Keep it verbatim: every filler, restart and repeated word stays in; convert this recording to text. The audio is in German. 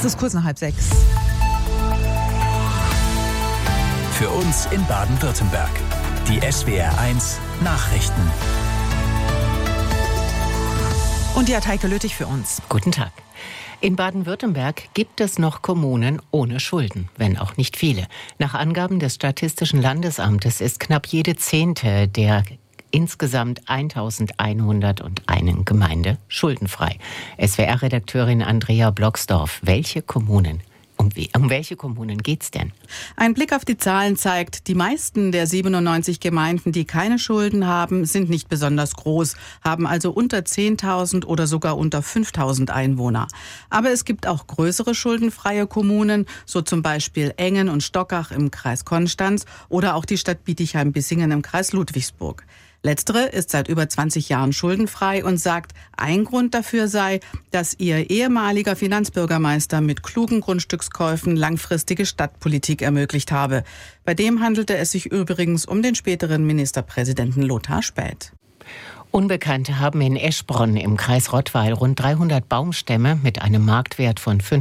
Es ist kurz nach halb sechs. Für uns in Baden-Württemberg. Die S W R eins Nachrichten. Und die hat Heike Lüttich für uns. Guten Tag. In Baden-Württemberg gibt es noch Kommunen ohne Schulden, wenn auch nicht viele. Nach Angaben des Statistischen Landesamtes ist knapp jede zehnte der insgesamt eintausendeinhunderteins Gemeinde schuldenfrei. S W R-Redakteurin Andrea Blocksdorf, welche Kommunen? Um, wie, um welche Kommunen geht's denn? Ein Blick auf die Zahlen zeigt, die meisten der siebenundneunzig Gemeinden, die keine Schulden haben, sind nicht besonders groß, haben also unter zehntausend oder sogar unter fünftausend Einwohner. Aber es gibt auch größere schuldenfreie Kommunen, so zum Beispiel Engen und Stockach im Kreis Konstanz oder auch die Stadt Bietigheim-Bissingen im Kreis Ludwigsburg. Letztere ist seit über zwanzig Jahren schuldenfrei und sagt, ein Grund dafür sei, dass ihr ehemaliger Finanzbürgermeister mit klugen Grundstückskäufen langfristige Stadtpolitik ermöglicht habe. Bei dem handelte es sich übrigens um den späteren Ministerpräsidenten Lothar Späth. Unbekannte haben in Eschbronn im Kreis Rottweil rund dreihundert Baumstämme mit einem Marktwert von